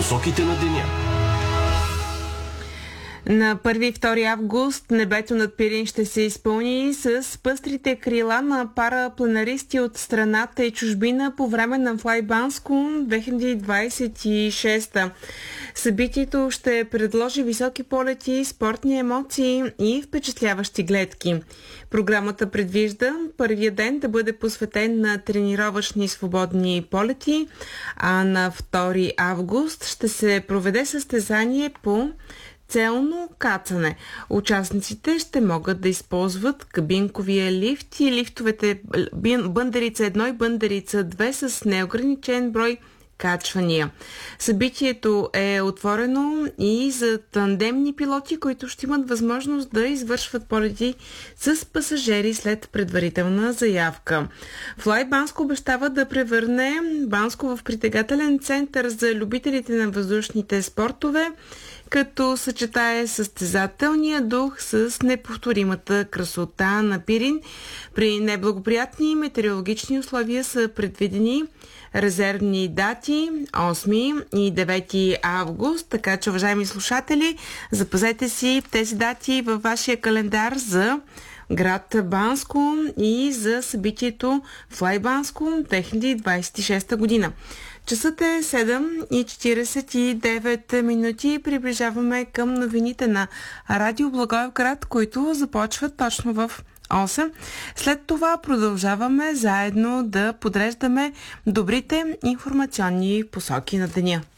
Посоките на деня. На 1 и 2 август небето над Пирин ще се изпълни с пъстрите крила на парапланаристи от страната и чужбина по време на Флайбанско 2026. Събитието ще предложи високи полети, спортни емоции и впечатляващи гледки. Програмата предвижда първия ден да бъде посветен на тренировъчни свободни полети, а на 2 август ще се проведе състезание по целно кацане. Участниците ще могат да използват кабинковия лифт и лифтовете Бъндерица 1 и Бъндерица 2 с неограничен брой качвания. Събитието е отворено и за тандемни пилоти, които ще имат възможност да извършват полети с пасажери след предварителна заявка. Флай Банско обещава да превърне Банско в притегателен център за любителите на въздушните спортове, като съчетае състезателния дух с неповторимата красота на Пирин. При неблагоприятни метеорологични условия са предвидени резервни дати 8 и 9 август, така че, уважаеми слушатели, запазете си тези дати във вашия календар за град Банско и за събитието Флай Банско 2026 година. Часът е 7:49 минути. Приближаваме към новините на Радио Благоевград, които започват точно в 8. След това продължаваме заедно да подреждаме добрите информационни посоки на деня.